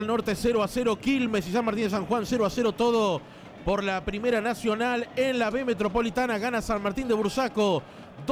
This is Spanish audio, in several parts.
Norte 0-0, Quilmes y San Martín de San Juan 0-0, todo por la Primera Nacional. En la B Metropolitana gana San Martín de Bursaco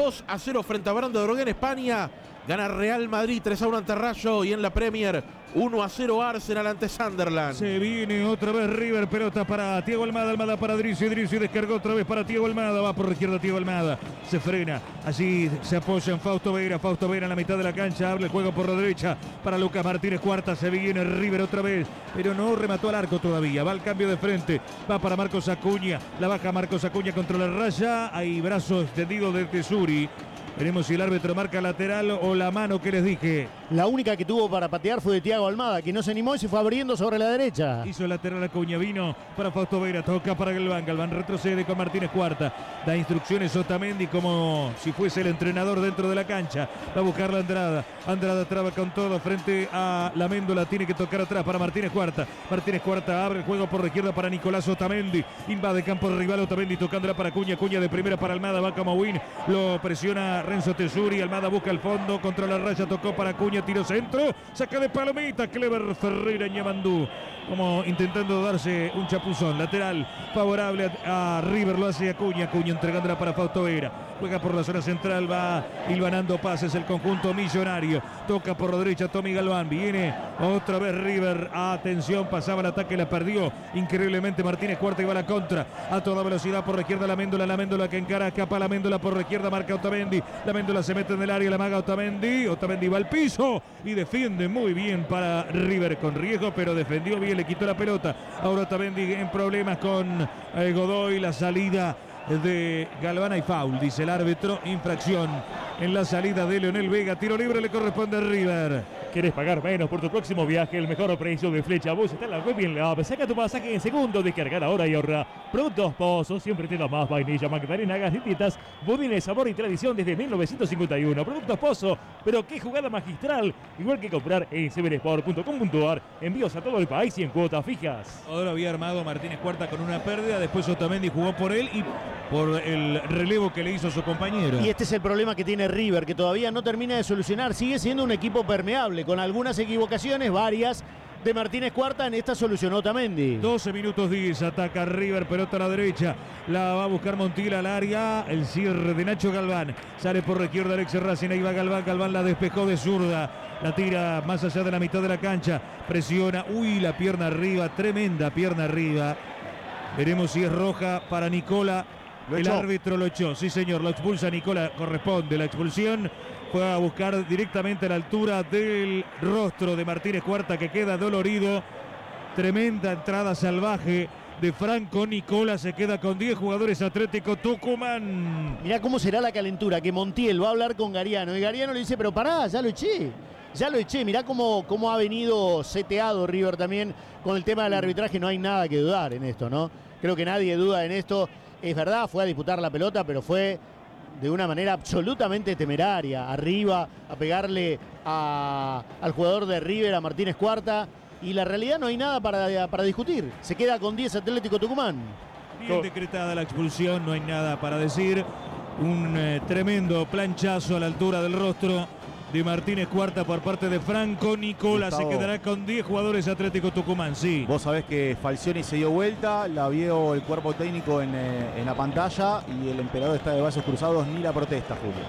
2-0 frente a Brando de Drogué. En España gana Real Madrid 3-1 ante Rayo, y en la Premier 1-0 Arsenal ante Sunderland. Se viene otra vez River, pelota para Thiago Almada, Almada para Driussi descargó otra vez para Thiago Almada, va por la izquierda Thiago Almada, se frena, allí se apoya en Fausto Vera en la mitad de la cancha, abre el juego por la derecha para Lucas Martínez Cuarta, se viene River otra vez, pero no remató al arco todavía, va al cambio de frente, va para Marcos Acuña, la baja Marcos Acuña contra la raya, hay brazo extendido de Tesuri. Veremos si el árbitro marca lateral o la mano que les dije. La única que tuvo para patear fue de Thiago Almada, que no se animó y se fue abriendo sobre la derecha. Hizo lateral Acuña, vino para Fausto Vera, toca para Galván retrocede con Martínez Cuarta, da instrucciones Otamendi como si fuese el entrenador dentro de la cancha, va a buscar la Andrada traba con todo frente a la Méndola, tiene que tocar atrás para Martínez Cuarta abre el juego por la izquierda para Nicolás Otamendi, invade campo rival Otamendi tocándola para Acuña de primera para Almada, va como win, lo presiona Renzo Tesuri, Almada busca el fondo, contra la raya, tocó para Acuña, tiro centro, saca de palomita, Clever Ferreira Ñamandú, como intentando darse un chapuzón, lateral favorable a River, lo hace Acuña entregándola para Fausto Vera, juega por la zona central, va hilvanando pases el conjunto millonario, toca por la derecha Tommy Galván, viene otra vez River, atención, pasaba el ataque, la perdió increíblemente Martínez Cuarta y va a la contra, a toda velocidad por la izquierda la Méndola que encara, escapa la Méndola por la izquierda, marca Otamendi, la Méndola se mete en el área, la maga Otamendi va al piso y defiende muy bien para River con riesgo, pero defendió bien, le quitó la pelota, ahora Otamendi en problemas con Godoy, la salida de Galván y foul, dice el árbitro, infracción en la salida de Leonel Vega, tiro libre le corresponde a River. ¿Quieres pagar menos por tu próximo viaje? El mejor precio de Flecha Bus está en la web y en la app. Saca tu pasaje en segundo, descargar ahora y ahorra. Productos Pozos, siempre te da más: vainilla, magdalena, galletitas, budines, sabor y tradición desde 1951. Productos Pozo, pero qué jugada magistral. Igual que comprar en severesport.com.ar. Envíos a todo el país y en cuotas fijas. Ahora había armado Martínez Cuarta con una pérdida, después Otamendi jugó por él y por el relevo que le hizo su compañero. Y este es el problema que tiene River, que todavía no termina de solucionar. Sigue siendo un equipo permeable, con algunas equivocaciones, varias, de Martínez Cuarta. En esta solucionó Otamendi. 12 minutos 10, ataca River, pelota a la derecha, la va a buscar Montiel al área, el cierre de Nacho Galván, sale por la izquierda Alex Racing, ahí va Galván la despejó de zurda, la tira más allá de la mitad de la cancha, presiona, la pierna arriba, tremenda pierna arriba, veremos si es roja para Nicola. El árbitro lo echó, sí señor, lo expulsa Nicola, corresponde la expulsión. Fue a buscar directamente a la altura del rostro de Martínez Cuarta, que queda dolorido. Tremenda entrada salvaje de Franco Nicola, se queda con 10 jugadores Atlético Tucumán. Mirá cómo será la calentura, que Montiel va a hablar con Gariano y Gariano le dice, pero pará, ya lo eché. Mirá cómo ha venido seteado River también con el tema del arbitraje. No hay nada que dudar en esto, ¿no? Creo que nadie duda en esto. Es verdad, fue a disputar la pelota, pero fue de una manera absolutamente temeraria, arriba, a pegarle al jugador de River, a Martínez Cuarta, y la realidad no hay nada para discutir. Se queda con 10 Atlético Tucumán. Bien decretada la expulsión, no hay nada para decir. Un tremendo planchazo a la altura del rostro de Martínez Cuarta por parte de Franco Nicola. Gustavo, se quedará con 10 jugadores Atlético Tucumán, sí. Vos sabés que Falcioni se dio vuelta, la vio el cuerpo técnico en la pantalla, y el emperador está de brazos cruzados, ni la protesta, Julio.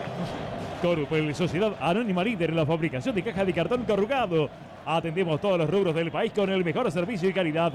Corupel, sociedad anónima líder en la fabricación de cajas de cartón corrugado. Atendemos todos los rubros del país con el mejor servicio y calidad.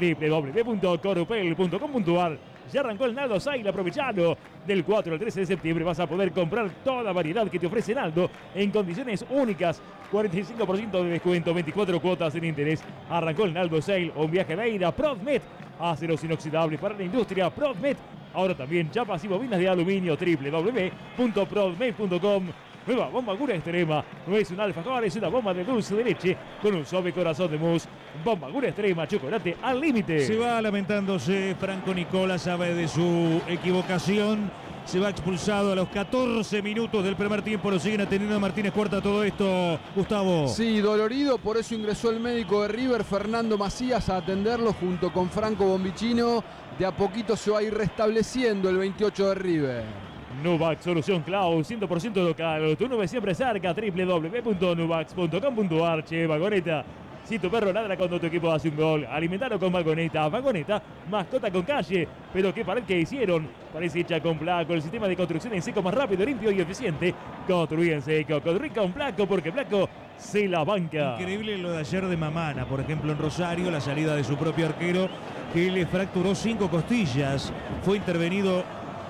www.corupel.com.ar. Ya arrancó el Naldo Sale, aprovechalo. Del 4 al 13 de septiembre vas a poder comprar toda variedad que te ofrece Naldo en condiciones únicas. 45% de descuento, 24 cuotas sin interés. Arrancó el Naldo Sale, un viaje de ida. Prodmet, aceros inoxidables para la industria. Prodmet, ahora también chapas y bobinas de aluminio. www.prodmet.com. Nueva bomba Gura Extrema. No es un alfajor, es una bomba de dulce de leche con un suave corazón de mousse. Bomba Gura Extrema, chocolate al límite. Se va lamentándose Franco Nicola, sabe de su equivocación. Se va expulsado a los 14 minutos del primer tiempo. Lo siguen atendiendo a Martínez Cuarta todo esto, Gustavo. Sí, dolorido, por eso ingresó el médico de River, Fernando Macías, a atenderlo junto con Franco Bombicino. De a poquito se va a ir restableciendo el 28 de River. Nuvac Solución Cloud, 100% local. Tu nube siempre cerca. www.nuvax.com.ar. Che, Vagoneta. Si tu perro ladra cuando tu equipo hace un gol, alimentalo con Vagoneta. Vagoneta, mascota con calle. Pero qué pared que hicieron. Parece hecha con Placo. El sistema de construcción en seco más rápido, limpio y eficiente. Construí en seco. Construí con Placo porque Placo se la banca. Increíble lo de ayer de Mamana, por ejemplo, en Rosario, la salida de su propio arquero que le fracturó 5 costillas. Fue intervenido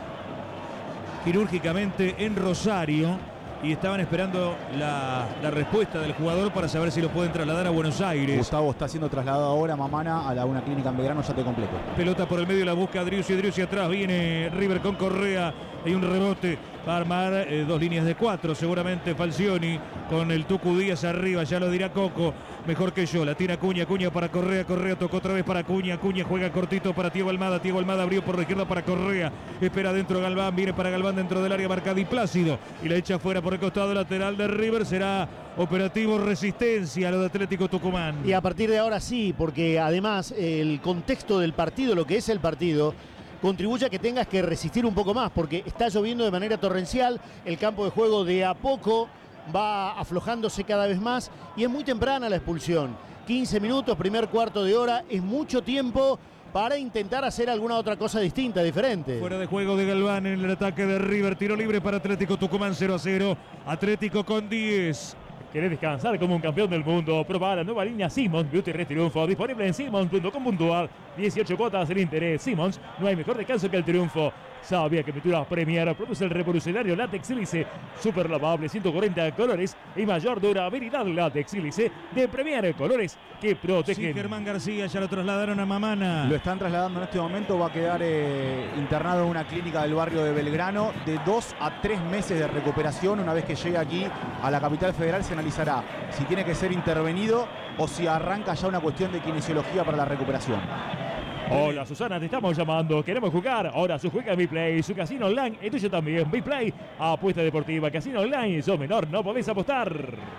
quirúrgicamente en Rosario y estaban esperando la respuesta del jugador para saber si lo pueden trasladar a Buenos Aires. Gustavo está siendo trasladado ahora Mamana a una clínica en Belgrano, ya te completo. Pelota por el medio, la busca Driussi atrás, viene River con Correa, hay un rebote para armar 2 líneas de 4, seguramente Falcioni con el Tucu Díaz arriba, ya lo dirá Coco, mejor que yo, la tiene Acuña para Correa, Correa tocó otra vez para Acuña juega cortito para Thiago Almada abrió por la izquierda para Correa, espera dentro Galván, viene para Galván dentro del área, marca Di Plácido y la echa fuera por el costado lateral de River, será operativo Resistencia lo de Atlético Tucumán. Y a partir de ahora sí, porque además el contexto del partido, lo que es el partido, contribuye a que tengas que resistir un poco más, porque está lloviendo de manera torrencial, el campo de juego de a poco va aflojándose cada vez más y es muy temprana la expulsión. 15 minutos, primer cuarto de hora, es mucho tiempo para intentar hacer alguna otra cosa distinta, diferente. Fuera de juego de Galván en el ataque de River, tiro libre para Atlético Tucumán, 0-0, Atlético con 10. ¿Querés descansar como un campeón del mundo? Probá la nueva línea Simmons Beauty Red Triunfo, disponible en simmons.com.ar. 18 cuotas sin interés. Simmons, no hay mejor descanso que el triunfo. Sabía que Pinturas Premier produce el revolucionario látex sílice super lavable, 140 colores y mayor durabilidad. Látex sílice de Premier, colores que protegen. Sí, Germán García ya lo trasladaron a Mamana. Lo están trasladando en este momento, va a quedar internado en una clínica del barrio de Belgrano de 2 a 3 meses de recuperación. Una vez que llegue aquí a la capital federal se analizará si tiene que ser intervenido o si arranca ya una cuestión de kinesiología para la recuperación. Hola Susana, te estamos llamando, queremos jugar. Ahora su juega en BePlay, su casino online es tuyo también. BePlay, apuesta deportiva, casino online, sos menor, no podés apostar.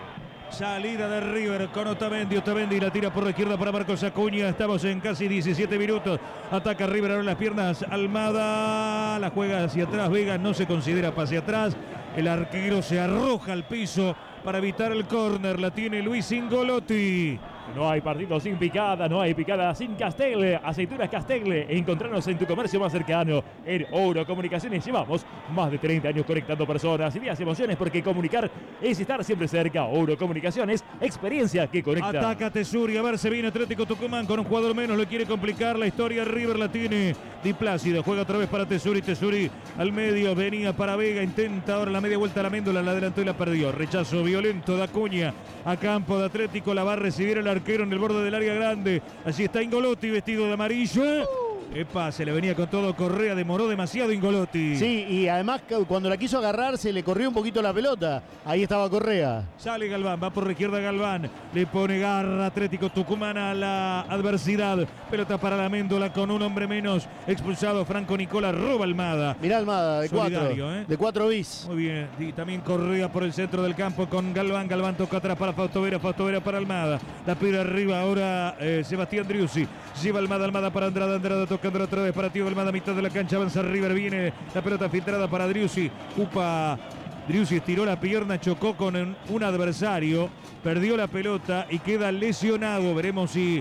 Salida de River con Otamendi la tira por la izquierda para Marcos Acuña. Estamos en casi 17 minutos. Ataca River ahora en las piernas. Almada la juega hacia atrás. Vega no se considera pase atrás. El arquero se arroja al piso para evitar el córner. La tiene Luis Ingolotti. No hay partido sin picada, no hay picada sin Castel. Aceitunas Castel, encontrarnos en tu comercio más cercano. En Oro Comunicaciones llevamos más de 30 años conectando personas, ideas y emociones, porque comunicar es estar siempre cerca. Oro Comunicaciones, experiencia que conecta. Ataca Tesuri, a ver, se viene Atlético Tucumán con un jugador menos, le quiere complicar la historia. River la tiene Di Plácido, juega otra vez para Tesuri al medio, venía para Vega, intenta ahora la media vuelta a la Méndola, la adelantó y la perdió. Rechazo violento de Acuña a campo de Atlético, la va a recibir el arquero en el borde del área grande. Allí está Ingolotti vestido de amarillo. Epa, se le venía con todo Correa, demoró demasiado Ingolotti. Sí, y además cuando la quiso agarrar se le corrió un poquito la pelota. Ahí estaba Correa. Sale Galván, va por la izquierda Galván. Le pone garra Atlético Tucumán a la adversidad. Pelota para la Méndola con un hombre menos. Expulsado Franco Nicola, roba Almada. Mirá Almada, de 4. De 4 bis. Muy bien, y también Correa por el centro del campo con Galván. Galván toca atrás para Fausto Vera para Almada. La pide arriba ahora Sebastián Driussi. Lleva Almada para Andrada toca otra vez para Thiago Almada, mitad de la cancha, avanza River, viene la pelota filtrada para Driussi, Driussi estiró la pierna, chocó con un adversario, perdió la pelota y queda lesionado. Veremos si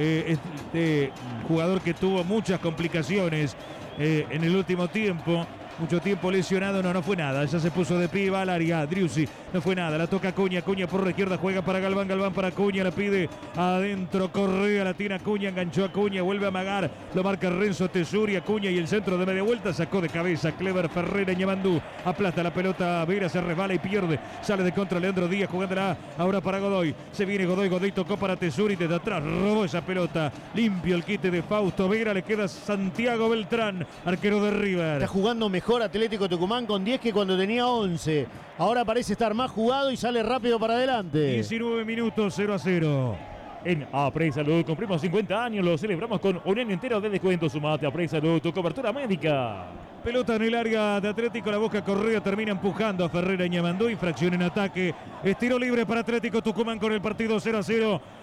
este jugador que tuvo muchas complicaciones en el último tiempo, mucho tiempo lesionado, no fue nada, ya se puso de pie, va al área, Driussi, no fue nada, la toca Acuña por la izquierda, juega para Galván para Acuña, la pide adentro, Correa, la tiene Acuña, enganchó Acuña, vuelve a amagar, lo marca Renzo Tesuri, Acuña y el centro de media vuelta, sacó de cabeza Clever Ferreira Ñamandú, aplasta la pelota, Vera se resbala y pierde, sale de contra Leandro Díaz, jugándola ahora para Godoy, se viene Godoy tocó para Tesuri, desde atrás robó esa pelota, limpio el quite de Fausto Vera, le queda Santiago Beltrán, arquero de River. Está jugando mejor Atlético Tucumán con 10 que cuando tenía 11. Ahora parece estar más jugado y sale rápido para adelante. 19 minutos, 0-0. En Apre Salud cumplimos 50 años, lo celebramos con un año entero de descuento. Sumate a Apre Salud, tu cobertura médica. Pelota en el área de Atlético, la busca Correa, termina empujando a Ferreira Ñamandú, infracción en ataque, estiro libre para Atlético Tucumán con el partido 0-0.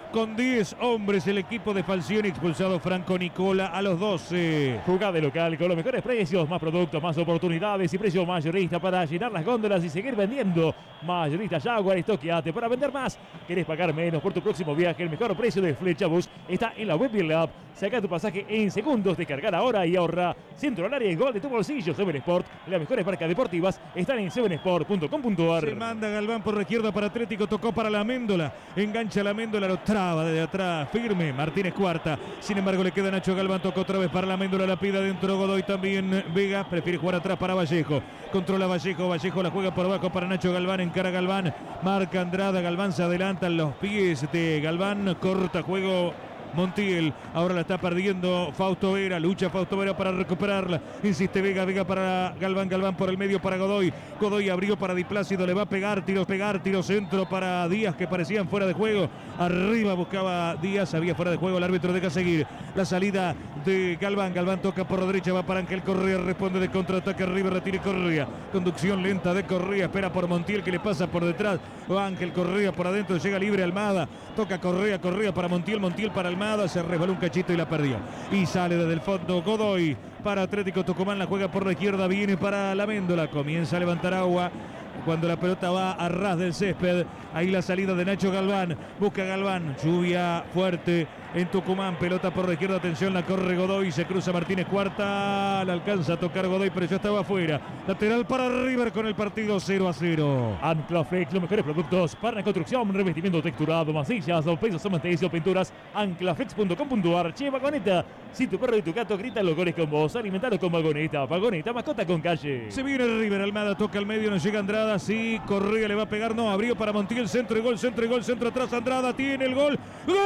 con 10 hombres el equipo de Falcioni, expulsado Franco Nicola a los 12. Jugá de local con los mejores precios, más productos, más oportunidades y precio mayorista para llenar las góndolas y seguir vendiendo. Mayorista Jaguar, estoqueate para vender más. ¿Querés pagar menos por tu próximo viaje? El mejor precio de Flechabús está en la web y en la app. Saca tu pasaje en segundos, descargar ahora y ahorra. Centro al área y gol de tu bolsillo. 7 Sport, las mejores marcas deportivas están en 7sport.com.ar. Se manda Galván por la izquierda para Atlético, tocó para la Méndola, engancha la Méndola, lo traba desde atrás, firme, Martínez cuarta, sin embargo le queda Nacho Galván, tocó otra vez para la Méndola, la pida dentro Godoy también, Vega prefiere jugar atrás para Vallejo, controla Vallejo, Vallejo la juega por abajo para Nacho Galván, encara Galván, marca Andrada, Galván se adelanta en los pies de Galván, corta juego Montiel, ahora la está perdiendo Fausto Vera, lucha Fausto Vera para recuperarla, insiste Vega, Vega para Galván, Galván por el medio para Godoy, Godoy abrió para Di Plácido, le va a pegar, tiro centro para Díaz que parecían fuera de juego, arriba buscaba Díaz, había fuera de juego, el árbitro deja seguir, la salida de Galván, Galván toca por la derecha, va para Ángel Correa, responde de contraataque, River retira Correa, conducción lenta de Correa, espera por Montiel que le pasa por detrás, va Ángel Correa por adentro, llega libre Almada, toca Correa, Correa para Montiel, Montiel para Almada, se resbaló un cachito y la perdió. Y sale desde el fondo Godoy para Atlético Tucumán, la juega por la izquierda, viene para la Méndola, comienza a levantar agua. Cuando la pelota va a ras del césped, ahí la salida de Nacho Galván, busca Galván, lluvia fuerte en Tucumán, pelota por la izquierda, atención, la corre Godoy, se cruza Martínez cuarta, la alcanza a tocar Godoy, pero ya estaba afuera, lateral para River con el partido 0-0. Anclaflex, los mejores productos para la construcción, revestimiento texturado, masillas, pesos, cementerios, pinturas, anclaflex.com.ar. Che, Vagoneta, si tu perro y tu gato gritan los goles con vos, alimentalos con Vagoneta, Vagoneta, mascota con calle. Se viene River, Almada toca al medio, no llega Andrada, sí, Correa le va a pegar, no, abrió para Montiel, centro y gol, centro atrás, Andrada tiene el gol, ¡gol!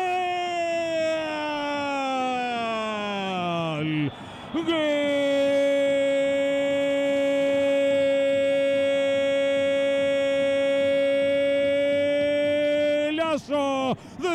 ¡Golazo de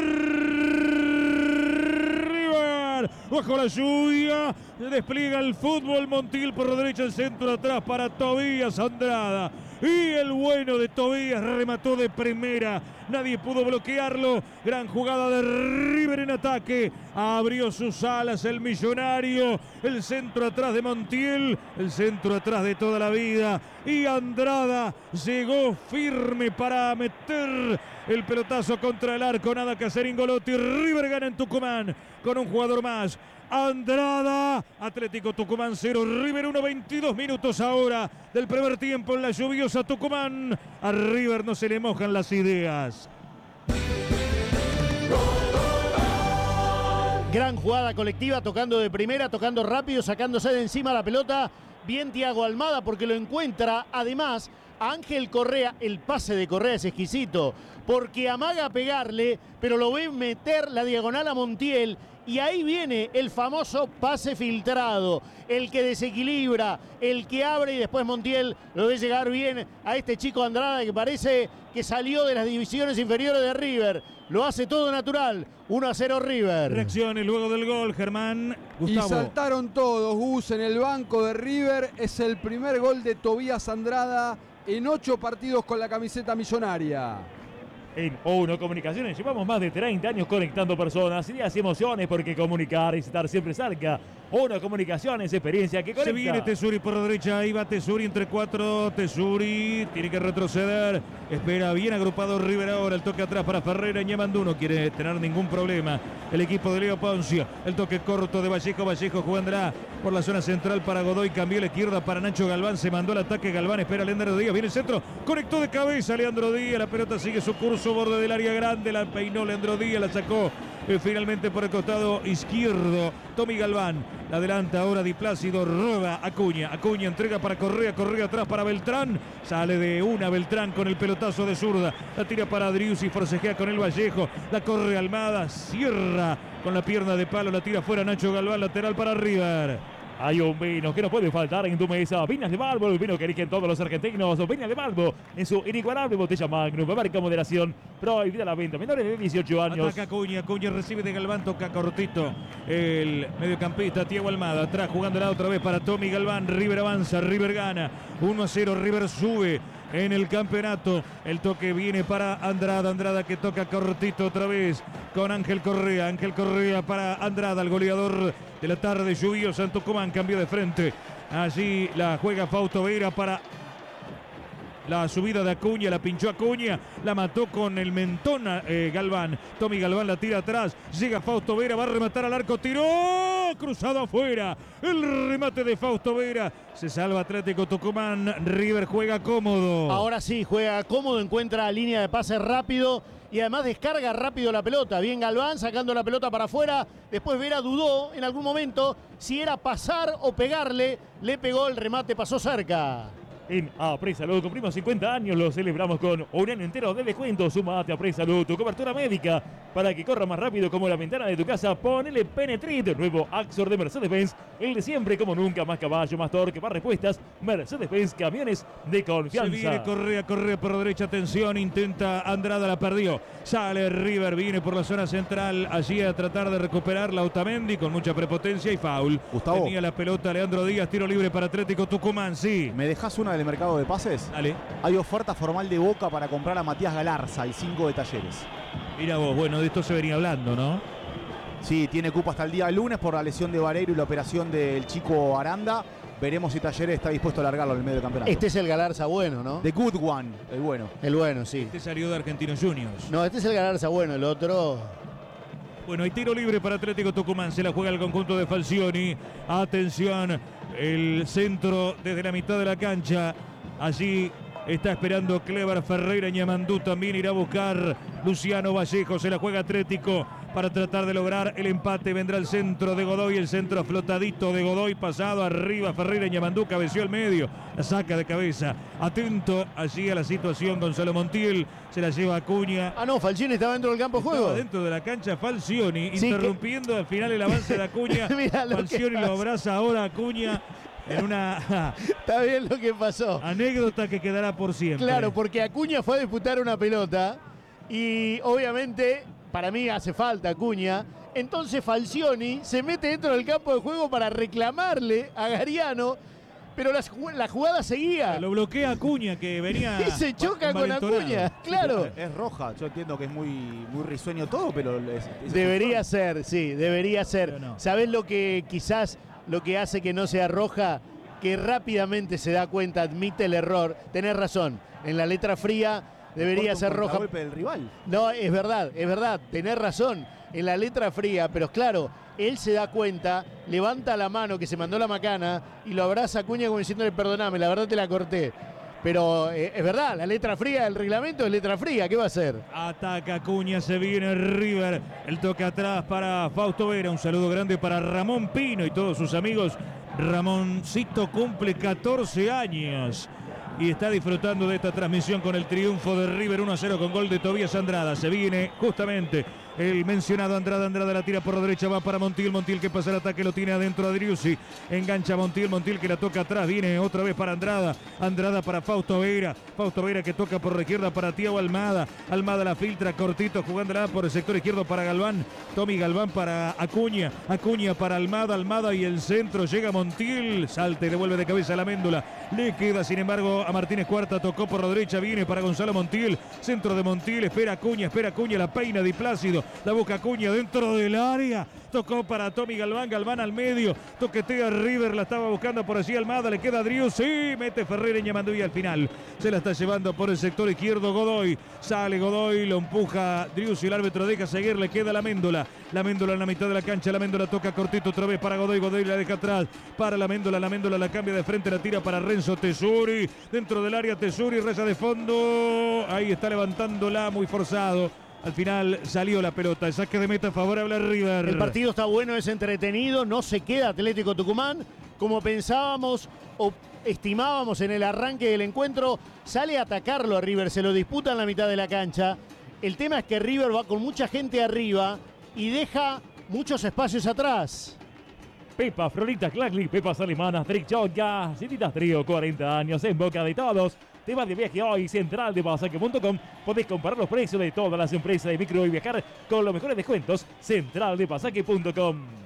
River! Bajo la lluvia, despliega el fútbol, Montiel por la derecha, el centro atrás para Tobías Andrada. Y el bueno de Tobías remató de primera. Nadie pudo bloquearlo. Gran jugada de River en ataque. Abrió sus alas el millonario. El centro atrás de Montiel. El centro atrás de toda la vida. Y Andrada llegó firme para meter el pelotazo contra el arco. Nada que hacer Ingolotti. River gana en Tucumán con un jugador más. Andrada, Atlético Tucumán 0, River 1, 22 minutos ahora del primer tiempo en la lluviosa Tucumán. A River no se le mojan las ideas. Gran jugada colectiva, tocando de primera, tocando rápido, sacándose de encima la pelota. Bien Thiago Almada porque lo encuentra. Además, Ángel Correa, el pase de Correa es exquisito, porque amaga a pegarle, pero lo ve meter la diagonal a Montiel. Y ahí viene el famoso pase filtrado, el que desequilibra, el que abre y después Montiel lo ve llegar bien a este chico Andrada que parece que salió de las divisiones inferiores de River. Lo hace todo natural, 1-0 River. Reacciones luego del gol, Germán. Gustavo. Y saltaron todos, Gus, en el banco de River. Es el primer gol de Tobías Andrada en 8 partidos con la camiseta millonaria. En O1 Comunicaciones llevamos más de 30 años conectando personas, ideas y emociones, porque comunicar es estar siempre cerca. O1 Comunicaciones, experiencia que conecta. Se viene Tesuri por la derecha, ahí va Tesuri entre 4, Tesuri tiene que retroceder, espera bien agrupado River ahora, el toque atrás para Ferreira, Ñamandú no quiere tener ningún problema, el equipo de Leo Poncio, el toque corto de Vallejo, Vallejo jugará por la zona central para Godoy, cambió la izquierda para Nacho Galván, se mandó el ataque, Galván espera a Leandro Díaz, viene el centro, conectó de cabeza Leandro Díaz, la pelota sigue su curso, borde del área grande, la peinó Leandro Díaz, la sacó finalmente por el costado izquierdo, Tommy Galván, la adelanta ahora Di Plácido, roba Acuña, Acuña entrega para Correa, Correa atrás para Beltrán, sale de una Beltrán con el pelotazo de zurda, la tira para Driussi, forcejea con el Vallejo, la corre Almada, cierra con la pierna de palo, la tira fuera Nacho Galván, lateral para River. Hay un vino que no puede faltar en tu mesa. Viñas de Balbo, el vino que eligen todos los argentinos. Viñas de Balbo, en su inigualable botella Magnum. Marca moderación, prohibida la venta. Menores de 18 años. Ataca Acuña, Acuña recibe de Galván, toca cortito. El mediocampista Thiago Almada, atrás jugándola otra vez para Tommy Galván. River avanza, River gana. 1-0, River sube. en el campeonato. El toque viene para Andrada. Andrada que toca cortito otra vez con Ángel Correa. Ángel Correa para Andrada, el goleador de la tarde lluviosa en Tucumán. Cambio de frente. Allí la juega Fausto Vera para la subida de Acuña, la pinchó Acuña, la mató con el mentón Galván. Tommy Galván la tira atrás, llega Fausto Vera, va a rematar al arco, tiró, cruzado afuera. El remate de Fausto Vera, se salva Atlético Tucumán. River juega cómodo. Ahora sí, juega cómodo, encuentra línea de pase rápido y además descarga rápido la pelota. Bien Galván sacando la pelota para afuera. Después Vera dudó en algún momento si era pasar o pegarle. Le pegó, el remate pasó cerca. En Apresalud cumplimos 50 años, lo celebramos con un año entero de descuento. Sumate a Apresalud, tu cobertura médica para que corra más rápido como la ventana de tu casa. Ponele Penetrit, nuevo Axor de Mercedes-Benz, el de siempre como nunca, más caballo, más torque, más respuestas. Mercedes-Benz, camiones de confianza. Se viene Correa por derecha, atención, intenta Andrada, la perdió. Sale River, viene por la zona central, allí a tratar de recuperar la Otamendi con mucha prepotencia y foul. Gustavo. Tenía la pelota Leandro Díaz, tiro libre para Atlético Tucumán, sí. ¿Me dejás una del mercado de pases? Dale. Hay oferta formal de Boca para comprar a Matías Galarza y 5 de Talleres. Mira vos, bueno, de esto se venía hablando, ¿no? Sí, tiene cupo hasta el día lunes por la lesión de Vareiro y la operación del chico Aranda. Veremos si Talleres está dispuesto a largarlo en el medio del campeonato. Este es el Galarza bueno, ¿no? The Good One, el bueno. El bueno, sí. Este salió de Argentinos Juniors. No, este es el Galarza bueno, el otro... Bueno, hay tiro libre para Atlético Tucumán. Se la juega el conjunto de Falcioni. Atención, el centro desde la mitad de la cancha. Allí está esperando Clever Ferreira. Ñamandú también irá a buscar Luciano Vallejo. Se la juega Atlético para tratar de lograr el empate. Vendrá el centro de Godoy, el centro flotadito de Godoy, pasado arriba Ferreira. Ñamandú cabeció al medio, la saca de cabeza. Atento allí a la situación Gonzalo Montiel, se la lleva Acuña. Ah, no, Falcioni estaba dentro del campo de juego. Estaba dentro de la cancha Falcioni, Sí, interrumpiendo al final el avance de Acuña. Mirá lo que Falcioni lo pasa. abraza ahora a Acuña en una Está bien lo que pasó. anécdota que quedará por siempre. Claro, porque Acuña fue a disputar una pelota y obviamente para mí hace falta Acuña. Entonces Falcioni se mete dentro del campo de juego para reclamarle a Gariano, pero la jugada seguía. Lo bloquea Acuña que venía Y se choca con envalentonado. Acuña, claro. Es roja, yo entiendo que es muy risueño todo, pero... Debería ser, sí, debería ser. Pero no. ¿Sabés lo que quizás lo que hace que no sea roja? Que rápidamente se da cuenta, admite el error. Tenés razón, en la letra fría debería ser roja. Golpe del rival. No, es verdad, tenés razón, en la letra fría, pero claro, él se da cuenta, levanta la mano que se mandó la macana y lo abraza a Acuña como diciéndole perdoname, la verdad te la corté. Pero es verdad, la letra fría del reglamento es letra fría, ¿qué va a hacer? Ataca Acuña, se viene River. El toque atrás para Fausto Vera. Un saludo grande para Ramón Pino y todos sus amigos. Ramoncito cumple 14 años y está disfrutando de esta transmisión con el triunfo de River 1-0 con gol de Tobías Andrada. Se viene justamente el mencionado Andrada. Andrada la tira por la derecha, va para Montiel. Montiel que pasa el ataque, lo tiene adentro Adriussi. Engancha Montiel. Montiel que la toca atrás. Viene otra vez para Andrada. Andrada para Fausto Vera. Fausto Vera que toca por la izquierda para Thiago Almada. Almada la filtra cortito, jugándola por el sector izquierdo para Galván. Tommy Galván para Acuña. Acuña para Almada. Almada y el centro. Llega Montiel. Salta y devuelve de cabeza a la Méndula. Le queda, sin embargo, a Martínez Cuarta. Tocó por la derecha. Viene para Gonzalo Montiel. Centro de Montiel. Espera Acuña. La peina Di Plácido. La busca Acuña dentro del área. Tocó para Tommy Galván. Galván al medio. Toquetea River. La estaba buscando por allí Almada. Le queda Drius. Sí, mete Ferreira y Ñamandú y al final se la está llevando por el sector izquierdo Godoy. Sale Godoy. Lo empuja Drius y el árbitro deja seguir. Le queda la Méndola. La Méndola en la mitad de la cancha. La Méndola toca cortito otra vez para Godoy. Godoy la deja atrás. Para la Méndola. La Méndola la cambia de frente. La tira para Renzo Tesuri. Dentro del área Tesuri. Reza de fondo. Ahí está levantándola muy forzado. Al final salió la pelota, el saque de meta favorable a River. El partido está bueno, es entretenido, no se queda Atlético Tucumán como pensábamos o estimábamos en el arranque del encuentro. Sale a atacarlo a River, se lo disputa en la mitad de la cancha. El tema es que River va con mucha gente arriba y deja muchos espacios atrás. Pepa, Florita, Clagli, pepas alemanas, Trick ya, Cititas Trío, 40 años en boca de todos. Te vas de viaje hoy, centraldepasaje.com. Podés comparar los precios de todas las empresas de micro y viajar con los mejores descuentos. Centraldepasaje.com.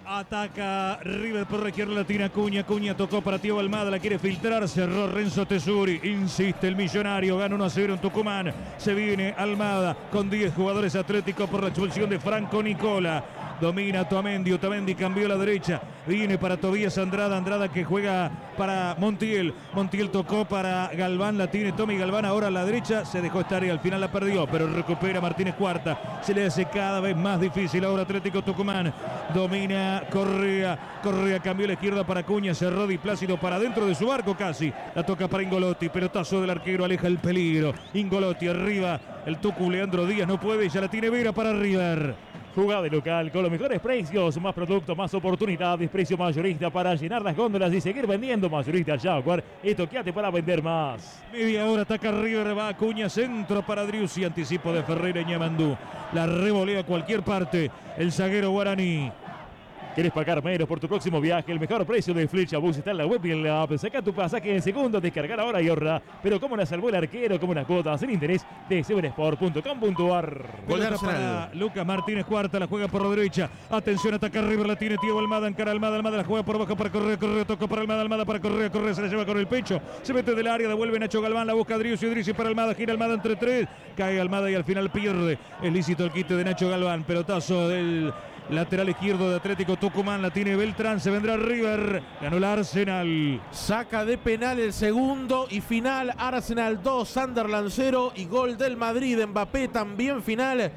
Ataca River por la izquierda, la tira Acuña. Acuña tocó para Thiago Almada, la quiere filtrar. Cerró Renzo Tesuri. Insiste el millonario. Gana 1-0 en Tucumán. Se viene Almada con 10 jugadores Atlético por la expulsión de Franco Nicola. Domina Otamendi. Otamendi cambió a la derecha. Viene para Tobías Andrada. Andrada que juega para Montiel. Montiel tocó para Galván. La tiene Tommy Galván. Ahora a la derecha. Se dejó estar y al final la perdió. Pero recupera Martínez Cuarta. Se le hace cada vez más difícil ahora Atlético Tucumán. Domina Correa. Correa cambió a la izquierda para Acuña. Cerró Di Plácido para dentro de su arco casi. La toca para Ingolotti. Pelotazo del arquero. Aleja el peligro. Ingolotti arriba. El Tucu Leandro Díaz no puede. Ya la tiene Vera para River. Jugada de local con los mejores precios, más productos, más oportunidades, precio mayorista para llenar las góndolas y seguir vendiendo. Mayorista Jaguar, esto quédate para vender más. Media hora ataca River, va Acuña, centro para Driussi, anticipo de Ferreira y Ñamandú. La revolea a cualquier parte el zaguero guaraní. ¿Quieres pagar menos por tu próximo viaje? El mejor precio de Flechabús está en la web y en la app. Saca tu pasaje en segundos, descargar ahora y ahorra. Pero como la salvó el arquero, como una cuota sin interés de sevensport.com.ar. Gol para Lucas Martínez Cuarta, la juega por la derecha. Atención, ataca River, la tiene Thiago Almada, encara Almada, Almada la juega por abajo para Correa, Correa toca para Almada, Almada para Correa, Correa se la lleva con el pecho, se mete del área, devuelve Nacho Galván, la busca Driussi para Almada, gira Almada entre tres, cae Almada y al final pierde. Es lícito el quite de Nacho Galván, pelotazo del lateral izquierdo de Atlético Tucumán, la tiene Beltrán, se vendrá River, ganó el Arsenal. Saca de penal el segundo y final, Arsenal 2, Sunderland 0 y gol del Madrid, Mbappé también final.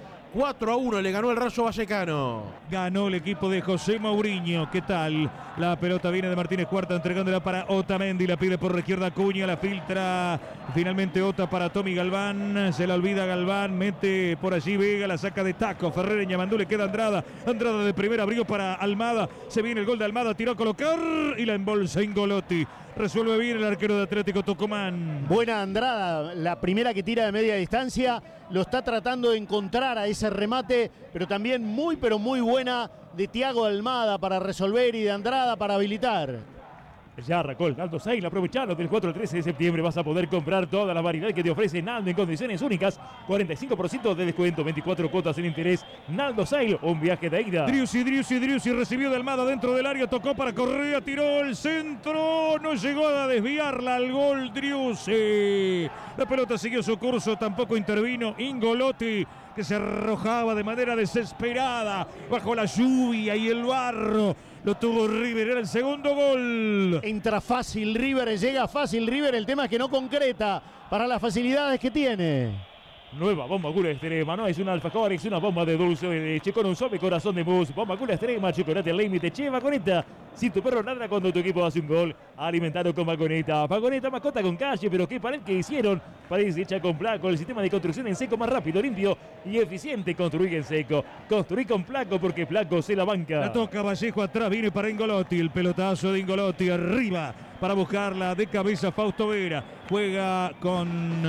4-1 le ganó el Rayo Vallecano. Ganó el equipo de José Mourinho. ¿Qué tal? La pelota viene de Martínez Cuarta entregándola para Otamendi. La pide por la izquierda Acuña. La filtra finalmente Ota para Tommy Galván. Se la olvida Galván. Mete por allí Vega. La saca de taco. Ferreira y Ñamandú. Le queda Andrada. Andrada de primera abrió para Almada. Se viene el gol de Almada. Tiró a colocar y la embolsa Ingolotti. Resuelve bien el arquero de Atlético Tucumán. Buena Andrada, la primera que tira de media distancia, lo está tratando de encontrar a ese remate, pero también muy pero muy buena de Thiago Almada para resolver y de Andrada para habilitar. Ya arrancó el Naldo Sale, aprovechalo del 4 al 13 de septiembre vas a poder comprar toda la variedad que te ofrece Naldo en condiciones únicas, 45% de descuento, 24 cuotas sin interés. Naldo Sale, un viaje de ida. Driussi recibió de Almada dentro del área, tocó para Correa, tiró el centro, no llegó a desviarla al gol Driussi. La pelota siguió su curso, tampoco intervino Ingolotti, que se arrojaba de manera desesperada bajo la lluvia y el barro. Lo tuvo River, era el segundo gol. Entra fácil River, llega fácil River, el tema es que no concreta para las facilidades que tiene. Nueva bomba Gula Extrema, no es un alfajor, es una bomba de dulce de leche con un suave corazón de mousse. Bomba Gula Extrema, chocolate al límite, che, Vagoneta. Si tu perro ladra cuando tu equipo hace un gol, alimentado con Vagoneta. Vagoneta, mascota con calle, pero qué pared que hicieron. Pared hecha con Placo, el sistema de construcción en seco más rápido, limpio y eficiente. Construir en seco, construir con Placo porque Placo se la banca. La toca Vallejo atrás, viene para Ingolotti, el pelotazo de Ingolotti arriba para buscarla de cabeza Fausto Vera. Juega con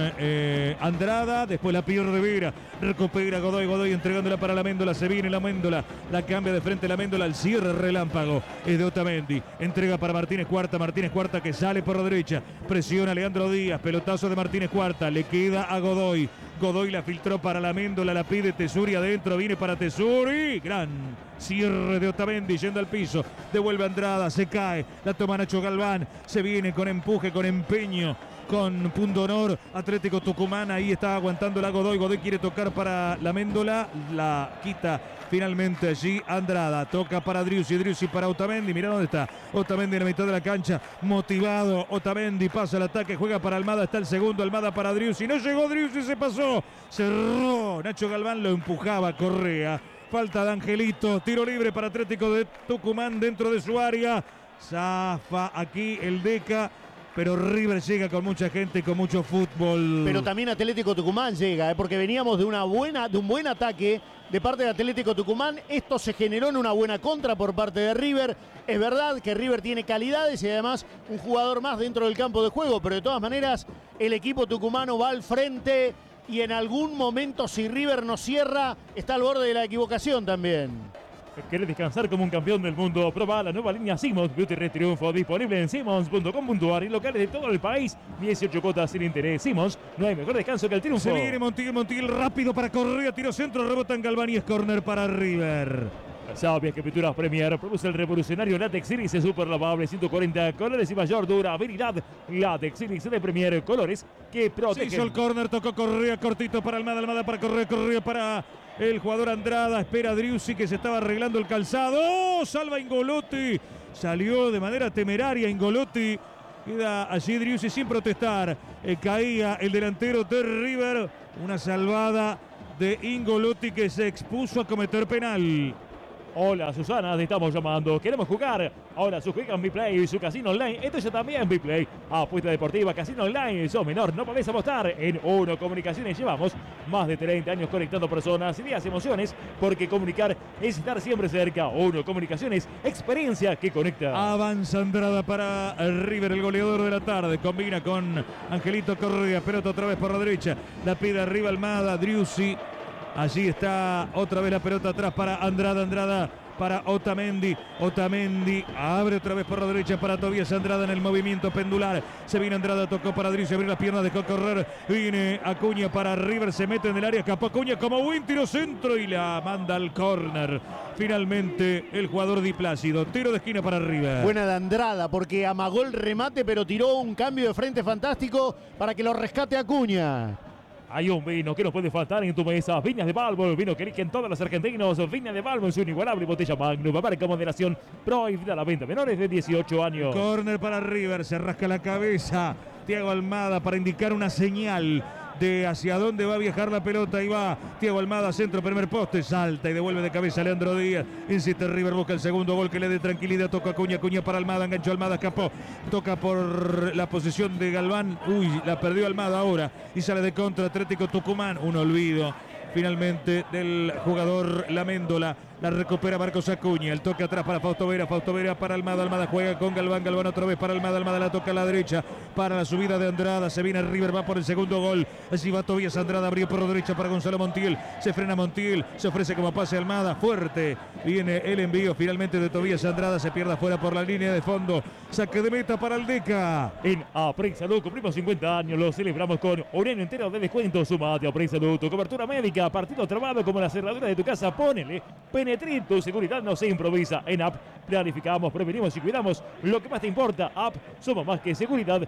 Andrada, después la pierde Vera, recupera Godoy entregándola para la Méndola, se viene la Méndola, la cambia de frente la Méndola, el cierre relámpago es de Otamendi, entrega para Martínez Cuarta que sale por la derecha, presiona a Leandro Díaz, pelotazo de Martínez Cuarta, le queda a Godoy la filtró para la Méndola, la pide Tesuri adentro, viene para Tesuri, gran cierre de Otamendi yendo al piso, devuelve Andrada, se cae, la toma Nacho Galván, se viene con empuje, con empeño, con punto honor, Atlético Tucumán, ahí está aguantando la Godoy quiere tocar para la Méndola, la quita finalmente allí Andrada, toca para Driussi para Otamendi, mirá dónde está, Otamendi en la mitad de la cancha, motivado, Otamendi pasa el ataque, juega para Almada, está el segundo, Almada para Driussi, no llegó Driussi, se pasó, cerró, Nacho Galván lo empujaba, Correa, falta de Angelito, tiro libre para Atlético de Tucumán dentro de su área, zafa aquí el Deca, pero River llega con mucha gente, con mucho fútbol. Pero también Atlético Tucumán llega, porque veníamos de un buen ataque de parte de Atlético Tucumán. Esto se generó en una buena contra por parte de River. Es verdad que River tiene calidades y además un jugador más dentro del campo de juego, pero de todas maneras el equipo tucumano va al frente y en algún momento, si River no cierra, está al borde de la equivocación también. ¿Querés descansar como un campeón del mundo? Proba la nueva línea Simmons Beauty Red Triunfo, disponible en simmons.com.ar y locales de todo el país. 18 cuotas sin interés. Simmons, no hay mejor descanso que el triunfo. Se viene Montiel rápido para Correa, tiro centro, rebota en Galván y es córner para River. Sabia que Pinturas Premier produce el revolucionario Latex Iris super lavable, 140 colores y mayor durabilidad. Latex Iris de Premier, colores que Se protegen. hizo el córner, tocó Correa, cortito para Almada, Almada para Correa, Correa para el jugador Andrada. Espera Driussi que se estaba arreglando el calzado. ¡Oh! Salva Ingolotti. Salió de manera temeraria Ingolotti. Queda allí Driussi sin protestar. Caía el delantero de River. Una salvada de Ingolotti que se expuso a cometer penal. Hola Susana, te estamos llamando. Queremos jugar. Ahora su juega en Biplay, su casino online. Esto ya también Biplay. Apuesta deportiva, casino online. Sos menor, no podés apostar. En Uno Comunicaciones llevamos más de 30 años conectando personas, ideas, emociones. Porque comunicar es estar siempre cerca. Uno Comunicaciones, experiencia que conecta. Avanza Andrada para River, el goleador de la tarde. Combina con Angelito Correa. Pelota otra vez por la derecha. La pide arriba Almada, Driussi. Allí está otra vez la pelota atrás para Andrada. Andrada para Otamendi. Otamendi abre otra vez por la derecha para Tobías Andrada en el movimiento pendular. Se viene Andrada, tocó para Driussi, abrió las piernas, dejó correr. Viene Acuña para River, se mete en el área, escapó Acuña como buen tiro centro y la manda al córner. Finalmente el jugador Di Plácido. Tiro de esquina para River. Buena de Andrada porque amagó el remate, pero tiró un cambio de frente fantástico para que lo rescate Acuña. Hay un vino que no puede faltar en tu mesa. Viñas de Balbo, el vino que eligen todos los argentinos. Viñas de Balbo en su inigualable botella Magnum. Marca moderación, prohibida la venta. Menores de 18 años. Corner para River, se rasca la cabeza Thiago Almada para indicar una señal de hacia dónde va a viajar la pelota. Y va Thiago Almada, centro, primer poste, salta y devuelve de cabeza a Leandro Díaz. Insiste River, busca el segundo gol que le dé tranquilidad. Toca Acuña, Acuña para Almada, enganchó Almada, escapó. Toca por la posición de Galván. Uy, la perdió Almada ahora. Y sale de contra Atlético Tucumán. Un olvido finalmente del jugador Laméndola. La recupera Marcos Acuña. El toque atrás para Fausto Vera. Fausto Vera para Almada. Almada juega con Galván. Galván otra vez para Almada. Almada la toca a la derecha para la subida de Andrada. Se viene River. Va por el segundo gol. Así va Tobías Andrada. Abrió por la derecha para Gonzalo Montiel. Se frena Montiel. Se ofrece como pase Almada. Fuerte. Viene el envío finalmente de Tobías Andrada. Se pierde afuera por la línea de fondo. Saque de meta para el Deca. En Aprey Salud cumplimos 50 años. Lo celebramos con un año entero de descuento. Sumate a Aprey Salud. Tu cobertura médica. Partido trabado como la cerradura de tu casa. Ponele Penetrin. Tu seguridad no se improvisa. En App planificamos, prevenimos y cuidamos lo que más te importa. App, somos más que seguridad.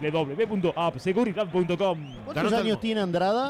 www.appseguridad.com. ¿Cuántos años tiene Andrada?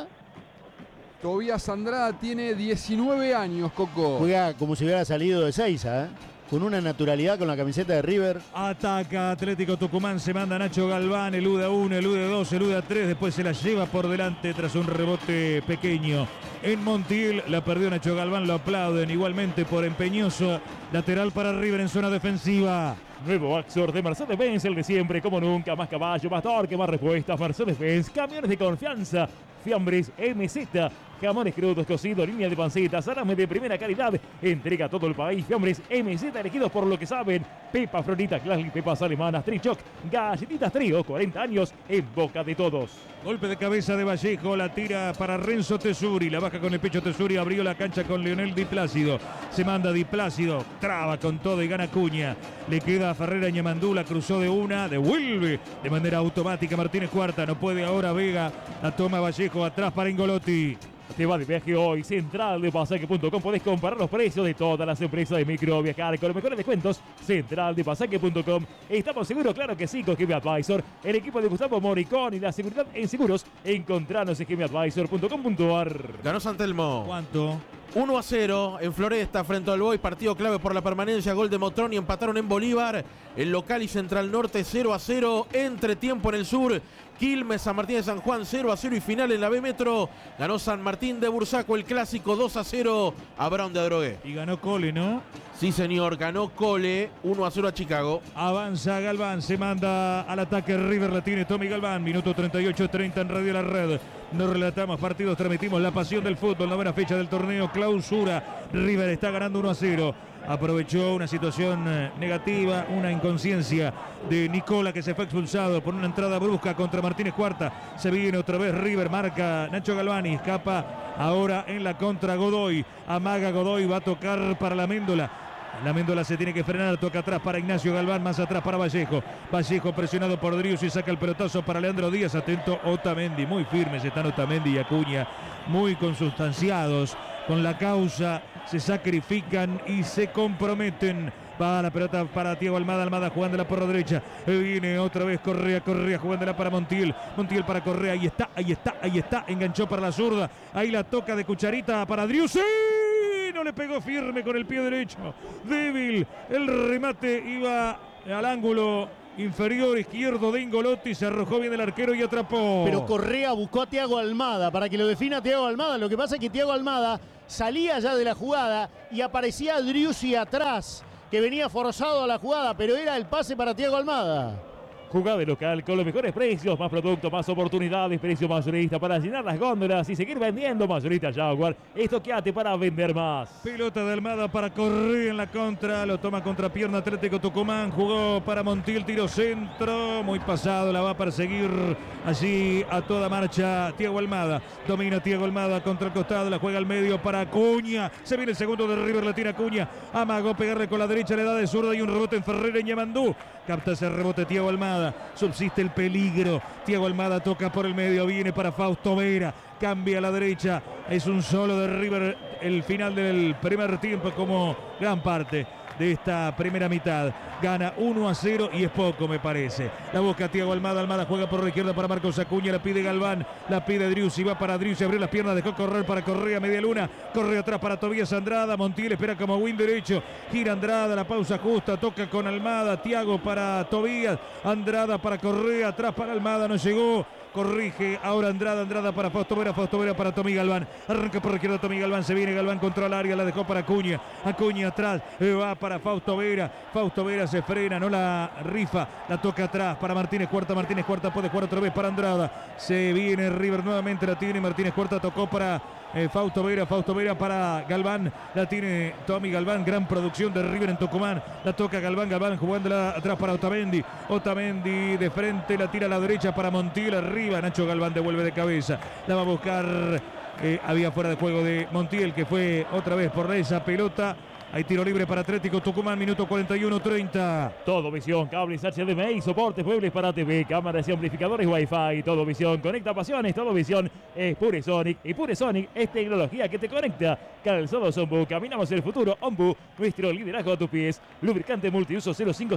Tobías Andrada tiene 19 años, Coco. Juega como si hubiera salido de Seiza, ¿eh? Con una naturalidad con la camiseta de River. Ataca Atlético Tucumán, se manda Nacho Galván, elude a 1, elude a 2, elude a 3, después se la lleva por delante tras un rebote pequeño. En Montiel la perdió Nacho Galván, lo aplauden igualmente por empeñoso. Lateral para River en zona defensiva. Nuevo Axor de Mercedes-Benz, el de siempre, como nunca. Más caballo, más torque, más respuestas. Mercedes-Benz, camiones de confianza. Fiambres MZ, jamones crudos, cocidos, línea de panceta, salame de primera calidad. Entrega a todo el país. Fiambres MZ, elegidos por lo que saben. Pepa Florita, Classic, pepas alemanas, Trichoc, galletitas Trío, 40 años en boca de todos. Golpe de cabeza de Vallejo, la tira para Renzo Tesuri, la baja con el pecho Tesuri, abrió la cancha con Leonel Di Plácido. Se manda Di Plácido, traba con todo y gana Acuña. Le queda a Ferreira Ñamandú, cruzó de una, devuelve de manera automática Martínez Cuarta, no puede ahora Vega, la toma Vallejo, atrás para Ingolotti. Te va de viaje hoy, centraldepasaje.com. Podés comparar los precios de todas las empresas de micro viajar con los mejores descuentos. Centraldepasaje.com. Estamos seguros, claro que sí, con GM Advisor, el equipo de Gustavo Moricón y la seguridad en seguros. Encontranos en gmadvisor.com.ar. Ganó San Telmo. ¿Cuánto? 1-0 en Floresta frente al Boys, partido clave por la permanencia, gol de Motroni, empataron en Bolívar, el local y Central Norte 0-0, entretiempo en el sur, Quilmes, San Martín de San Juan 0-0 y final en la B Metro, ganó San Martín de Bursaco el clásico 2-0 a Brown de Adrogué. Y ganó Cole, ¿no? Sí señor, ganó Cole 1-0 a Chicago. Avanza Galván, se manda al ataque River, la tiene Tommy Galván, minuto 38-30 en Radio La Red. Nos relatamos partidos, transmitimos la pasión del fútbol, novena fecha del torneo clausura. River está ganando 1-0. Aprovechó una situación negativa, una inconsciencia de Nicola que se fue expulsado por una entrada brusca contra Martínez Cuarta. Se viene otra vez River, marca Nacho Galvani, escapa ahora en la contra Godoy. Amaga Godoy, va a tocar para la Méndola. La Méndola se tiene que frenar, toca atrás para Ignacio Galván, más atrás para Vallejo. Vallejo presionado por Driussi y saca el pelotazo para Leandro Díaz. Atento Otamendi, muy firmes están Otamendi y Acuña, muy consustanciados con la causa se sacrifican y se comprometen. Va la pelota para Thiago Almada, Almada jugándola por la derecha. Viene otra vez Correa jugándola para Montiel. Montiel para Correa, ahí está. Enganchó para la zurda. Ahí la toca de cucharita para Driussi. No le pegó firme con el pie derecho. Débil. El remate iba al ángulo inferior izquierdo de Ingolotti. Se arrojó bien el arquero y atrapó. Pero Correa buscó a Thiago Almada para que lo defina Thiago Almada. Lo que pasa es que Thiago Almada salía ya de la jugada y aparecía Driussi atrás, que venía forzado a la jugada, pero era el pase para Thiago Almada. Jugada de local con los mejores precios, más productos, más oportunidades, precio mayorista para llenar las góndolas y seguir vendiendo. Mayorista Jaguar, esto quédate para vender más. Pelota de Almada para Correa en la contra, lo toma contra pierna Atlético Tucumán, jugó para Montiel, tiro centro, muy pasado, la va a perseguir allí a toda marcha Thiago Almada. Domina Thiago Almada contra el costado, la juega al medio para Acuña. Se viene el segundo de River, la tira Acuña. Amagó pegarle con la derecha, le da de zurda y un rebote en Ferreira y Ñamandú. Capta ese rebote Thiago Almada. Subsiste el peligro. Thiago Almada toca por el medio, viene para Fausto Vera, cambia a la derecha. Es un solo de River el final del primer tiempo, como gran parte de esta primera mitad. Gana 1-0 y es poco, me parece. La busca Thiago Almada. Almada juega por la izquierda para Marcos Acuña. La pide Galván. La pide Driussi. Va para Driussi. Abrió las piernas. Dejó correr para Correa. Media luna. Corre atrás para Tobías Andrada. Montiel espera como win derecho. Gira Andrada. La pausa justa. Toca con Almada. Thiago para Tobías. Andrada para Correa. Atrás para Almada. No llegó. Corrige ahora Andrada para Fausto Vera para Tommy Galván. Arranca por la izquierda Tommy Galván. Se viene Galván contra el área. La dejó para Acuña. Acuña atrás. Va para Fausto Vera. Fausto Vera se frena. No la rifa. La toca atrás para Martínez Cuarta. Martínez Cuarta puede jugar otra vez para Andrada. Se viene River nuevamente. La tiene Martínez Cuarta. Tocó para Fausto Vera para Galván. La tiene Tommy Galván. Gran producción de River en Tucumán. La toca Galván jugándola atrás para Otamendi. Otamendi de frente. La tira a la derecha para Montiel. Arriba Nacho Galván devuelve de cabeza. La va a buscar. Había fuera de juego de Montiel, que fue otra vez por esa pelota. Hay tiro libre para Atlético Tucumán, minuto 41-30. Todo Visión, cables HDMI, soportes, muebles para TV, cámaras y amplificadores Wi-Fi. Todo Visión, conecta pasiones. Todo Visión es Pure Sonic. Y Pure Sonic es tecnología que te conecta. Calzados Ombu, caminamos el futuro. Ombu, nuestro liderazgo a tus pies. Lubricante multiuso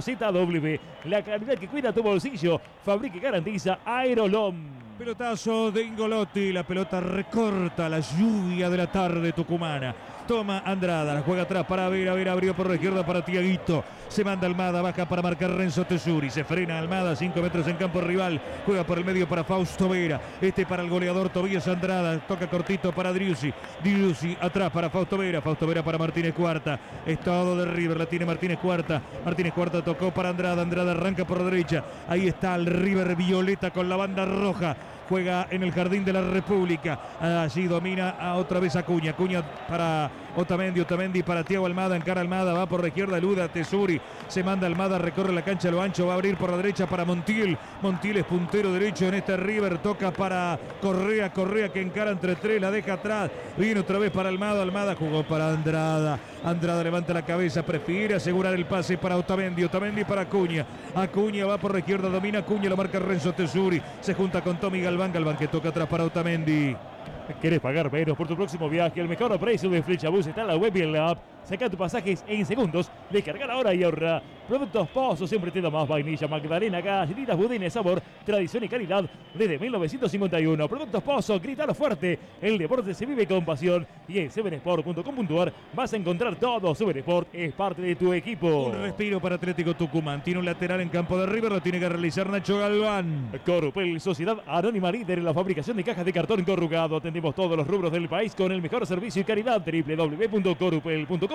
05ZW. La calidad que cuida tu bolsillo. Fabrica y garantiza Aerolom. Pelotazo de Ingolotti. La pelota recorta la lluvia de la tarde tucumana. Toma Andrada, la juega atrás para Vera, abrió por la izquierda para Tiaguito. Se manda Almada, baja para marcar Renzo Tesuri. Se frena Almada, 5 metros en campo rival. Juega por el medio para Fausto Vera. Para el goleador Tobías Andrada. Toca cortito para Driussi. Driussi atrás para Fausto Vera para Martínez Cuarta. Es todo de River, la tiene Martínez Cuarta. Martínez Cuarta tocó para Andrada. Andrada arranca por la derecha. Ahí está el River violeta con la banda roja. Juega en el Jardín de la República. Allí domina a otra vez Acuña. Acuña para Otamendi para Thiago Almada. Encara Almada, va por la izquierda, eluda Tesuri. Se manda Almada, recorre la cancha a lo ancho. Va a abrir por la derecha para Montiel. Montiel es puntero derecho en este River. Toca para Correa que encara entre tres, la deja atrás. Viene otra vez para Almada. Almada jugó para Andrada. Andrada levanta la cabeza, prefiere asegurar el pase para Otamendi. Otamendi para Acuña. Acuña va por la izquierda, domina Acuña, lo marca Renzo Tesuri. Se junta con Tommy Galván que toca atrás para Otamendi. ¿Quieres pagar menos por tu próximo viaje? El mejor precio de Flechabús está en la web y en la app. Saca tus pasajes en segundos. Descargar ahora y ahorra. Productos Pozo siempre te da más. Vainilla, magdalena, galletitas, budines, sabor, tradición y calidad desde 1951. Productos Pozo, grítalo fuerte. El deporte se vive con pasión. Y en 7sport.com.ar vas a encontrar todo. 7sport es parte de tu equipo. Un respiro para Atlético Tucumán. Tiene un lateral en campo de River. Lo tiene que realizar Nacho Galván. Corupel, Sociedad Anónima líder en la fabricación de cajas de cartón corrugado. Atendemos todos los rubros del país con el mejor servicio y calidad. www.corupel.com.ar.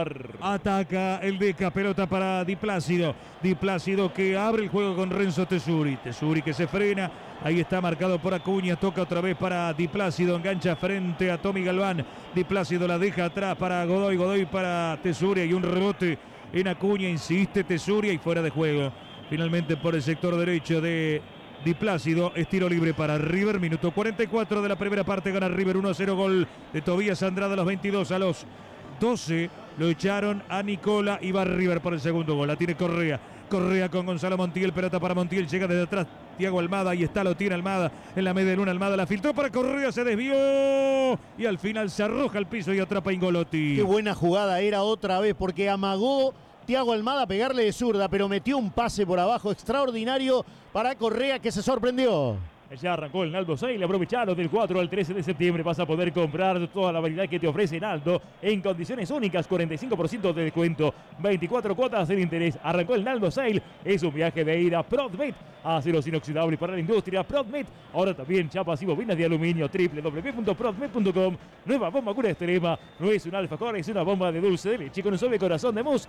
Ataca el Deca, pelota para Di Plácido. Di Plácido que abre el juego con Renzo Tesuri. Tesuri que se frena. Ahí está marcado por Acuña. Toca otra vez para Di Plácido. Engancha frente a Tommy Galván. Di Plácido la deja atrás para Godoy. Godoy para Tesuri. Y un rebote en Acuña. Insiste Tesuri y fuera de juego. Finalmente por el sector derecho de Di Plácido. Es tiro libre para River. Minuto 44 de la primera parte. Gana River 1-0. Gol de Tobías Andrada a los 22. A los 12 lo echaron a Nicola y va River por el segundo gol. La tiene Correa. Correa con Gonzalo Montiel. Pelota para Montiel. Llega desde atrás Thiago Almada, ahí está, lo tiene Almada en la media luna. Almada la filtró para Correa, se desvió y al final se arroja al piso y atrapa a Ingolotti. Qué buena jugada era otra vez porque amagó Thiago Almada a pegarle de zurda, pero metió un pase por abajo extraordinario para Correa, que se sorprendió. Ya arrancó el Naldo Sale, aprovechalo del 4 al 13 de septiembre, vas a poder comprar toda la variedad que te ofrece Naldo en condiciones únicas, 45% de descuento, 24 cuotas sin interés. Arrancó el Naldo Sale, es un viaje de ida. Prodmet, aceros inoxidables para la industria. Prodmet, ahora también chapas y bobinas de aluminio. www.prodmet.com. Nueva bomba cura extrema, no es un alfajor, es una bomba de dulce de leche con un suave corazón de mousse